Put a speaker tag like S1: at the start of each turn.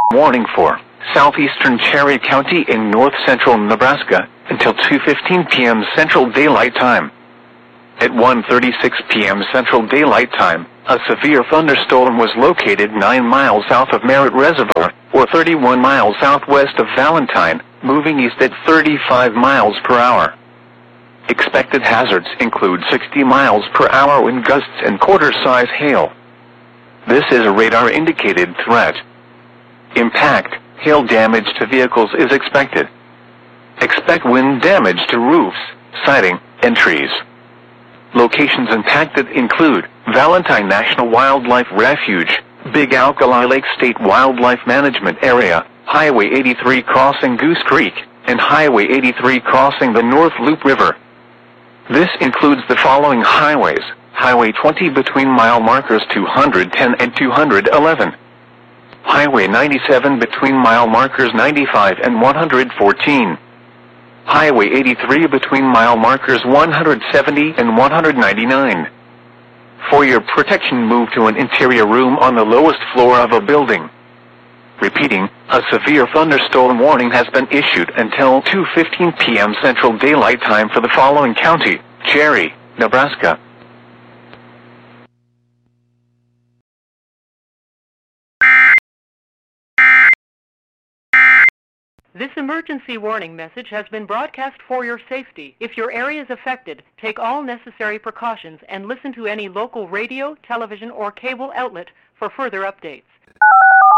S1: warning for southeastern Cherry County in north-central Nebraska until 2:15 p.m. Central Daylight Time. At 1:36 p.m. Central Daylight Time, a severe thunderstorm was located 9 miles south of Merritt Reservoir, or 31 miles southwest of Valentine, moving east at 35 miles per hour. Expected hazards include 60 miles per hour wind gusts and quarter-size hail. This is a radar-indicated threat. Impact, hail damage to vehicles is expected. Expect wind damage to roofs, siding, and trees. Locations impacted include Valentine National Wildlife Refuge, Big Alkali Lake State Wildlife Management Area, Highway 83 crossing Goose Creek, and Highway 83 crossing the North Loop River. This includes the following highways: Highway 20 between mile markers 210 and 211. Highway 97 between mile markers 95 and 114. Highway 83 between mile markers 170 and 199. For your protection, move to an interior room on the lowest floor of a building. Repeating, a severe thunderstorm warning has been issued until 2:15 p.m. Central Daylight Time for the following county: Cherry, Nebraska.
S2: This emergency warning message has been broadcast for your safety. If your area is affected, take all necessary precautions and listen to any local radio, television, or cable outlet for further updates.